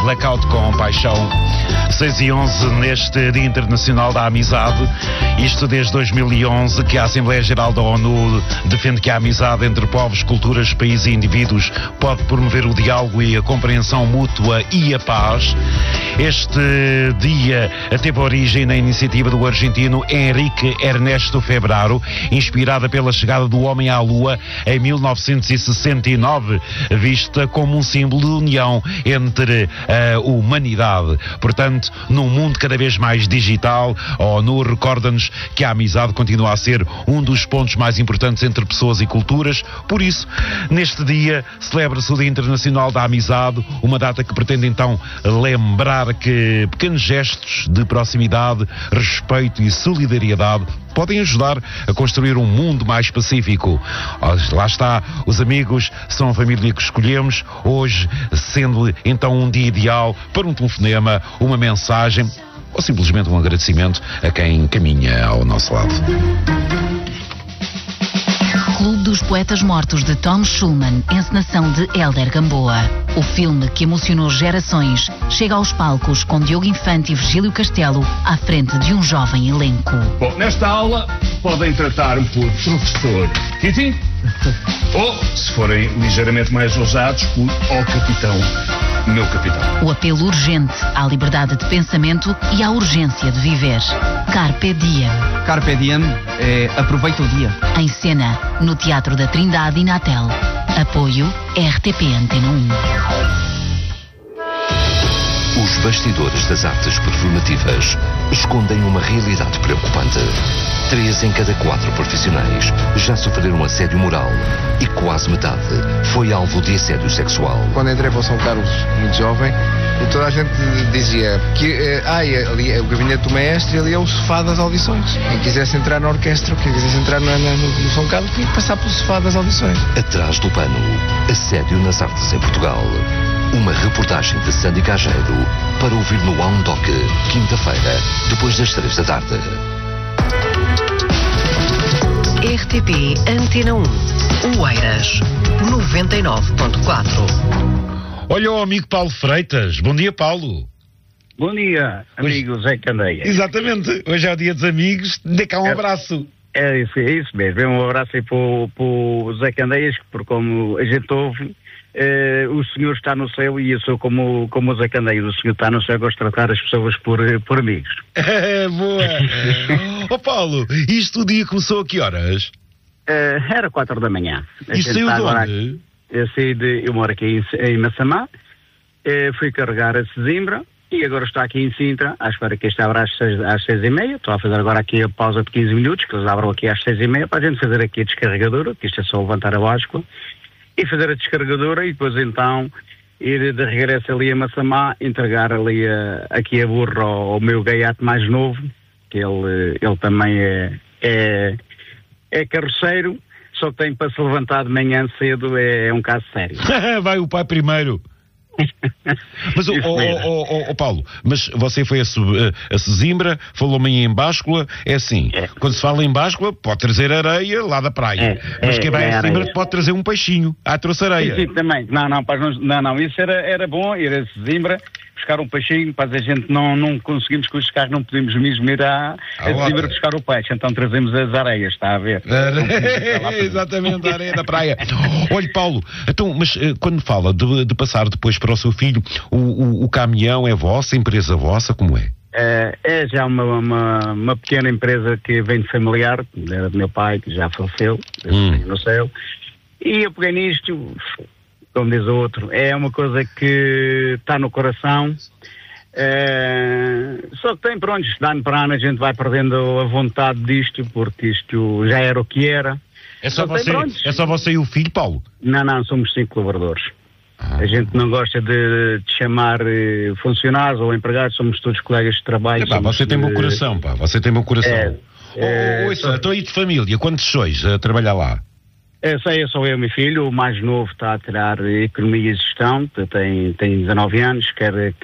Blackout com Paixão. 6:11 neste Dia Internacional da Amizade. Isto desde 2011, que a Assembleia Geral da ONU defende que a amizade entre povos, culturas, países e indivíduos pode promover o diálogo e a compreensão mútua e a paz. Este dia teve origem na iniciativa do argentino Enrique Ernesto Febraro, inspirada pela chegada do homem à Lua em 1969, vista como um símbolo de união entre a humanidade. Portanto, num mundo cada vez mais digital, a ONU recorda-nos que a amizade continua a ser um dos pontos mais importantes entre pessoas e culturas. Por isso, neste dia, celebra-se o Dia Internacional da Amizade, uma data que pretende então lembrar que pequenos gestos de proximidade, respeito e solidariedade podem ajudar a construir um mundo mais pacífico. Lá está, os amigos são a família que escolhemos, hoje sendo então um dia ideal para um telefonema, uma mensagem ou simplesmente um agradecimento a quem caminha ao nosso lado. Clube dos Poetas Mortos de Tom Schulman, encenação de Hélder Gamboa. O filme que emocionou gerações chega aos palcos com Diogo Infante e Virgílio Castelo à frente de um jovem elenco. Bom, nesta aula podem tratar-me por professor Kitty ou, se forem ligeiramente mais ousados, por capitão, meu capitão. O apelo urgente à liberdade de pensamento e à urgência de viver. Carpe Diem. Carpe Diem é aproveita o dia. Em cena, no Teatro da Trindade e na Tel. Apoio RTP Antena 1. Os bastidores das artes performativas escondem uma realidade preocupante. 3 em cada 4 profissionais já sofreram assédio moral e quase metade foi alvo de assédio sexual. Quando entrei para o São Carlos, muito jovem, toda a gente dizia que ali é o gabinete do maestro e ali é o sofá das audições. Quem quisesse entrar na orquestra, quem quisesse entrar no São Carlos, tinha que passar pelo sofá das audições. Atrás do pano, assédio nas artes em Portugal. Uma reportagem de Sandy Cageiro para ouvir no Doc, quinta-feira, depois das 3 da tarde. RTP Antena 1, Oeiras, 99.4. Olha o amigo Paulo Freitas. Bom dia, Paulo. Bom dia, amigo Zé Candeia. Exatamente. Hoje é o dia dos amigos. Dê cá um abraço. É isso mesmo. Um abraço aí para o Zé Candeias, porque como a gente ouve, o senhor está no céu e eu sou como o Zé Candeias. O senhor está no céu, gosto de tratar as pessoas por amigos. Boa. Paulo, isto o dia começou a que horas? Era 4 da manhã. E saiu de onde? Eu moro aqui em Massamá, fui carregar a Sesimbra e agora estou aqui em Sintra, à espera que este abra às 6h30. Estou a fazer agora aqui a pausa de 15 minutos, que eles abram aqui às 6h30, para a gente fazer aqui a descarregadora, que isto é só levantar a báscula, e fazer a descarregadora e depois então ir de regresso ali a Massamá, entregar ali aqui a burra ao meu gaiato mais novo, que ele também é carroceiro, só que tem para se levantar de manhã cedo, é um caso sério. Vai o pai primeiro. Mas, Paulo, mas você foi a Sesimbra, falou-me em báscula, é assim, quando se fala em báscula, pode trazer areia lá da praia, mas quem vai a Sesimbra pode trazer um peixinho. Trouxe areia. Sim, também. Não, isso era bom, ir a Sesimbra, buscar um peixinho, mas a gente não conseguimos com os carros, não podemos mesmo ir a Sesimbra buscar o peixe, então trazemos as areias, está a ver? Exatamente, a areia da praia. Olha, Paulo, então, mas quando fala de passar depois para o seu filho, o caminhão é vossa, empresa vossa, como é? É já uma pequena empresa que vem de familiar, era do meu pai, que já faleceu, no céu, e eu peguei nisto, como diz o outro, é uma coisa que está no coração, só que tem, pronto, de ano para ano a gente vai perdendo a vontade disto, porque isto já era o que era. É só você e o filho, Paulo? Não, somos 5 colaboradores. A gente não gosta de chamar funcionários ou empregados, somos todos colegas de trabalho. Você tem meu coração, você tem meu coração. Estou aí de família, quantos sois a trabalhar lá? Sou eu e meu filho, o mais novo está a tirar Economia e Gestão, tem 19 anos, quer